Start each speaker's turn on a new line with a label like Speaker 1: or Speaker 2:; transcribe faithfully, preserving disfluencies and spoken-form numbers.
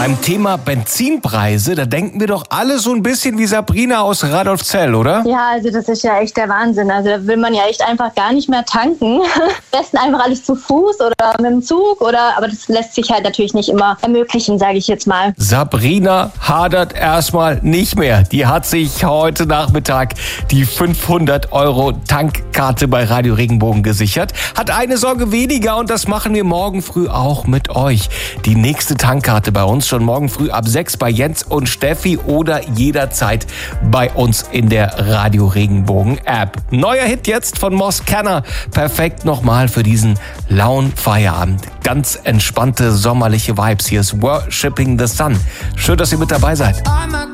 Speaker 1: Beim Thema Benzinpreise, da denken wir doch alle so ein bisschen wie Sabrina aus Radolfzell, oder?
Speaker 2: Ja, also das ist ja echt der Wahnsinn. Also da will man ja echt einfach gar nicht mehr tanken. Am besten einfach alles zu Fuß oder mit dem Zug, oder, aber das lässt sich halt natürlich nicht immer ermöglichen, sage ich jetzt mal.
Speaker 1: Sabrina hadert erstmal nicht mehr. Die hat sich heute Nachmittag die fünfhundert Euro Tankkarte bei Radio Regenbogen gesichert. Hat eine Sorge weniger und das machen wir morgen früh auch mit euch. Die nächste Tankkarte bei uns schon morgen früh ab sechs bei Jens und Steffi oder jederzeit bei uns in der Radio Regenbogen App. Neuer Hit jetzt von Moss Kenner. Perfekt nochmal für diesen lauen Feierabend. Ganz entspannte sommerliche Vibes. Hier ist Worshipping the Sun. Schön, dass ihr mit dabei seid.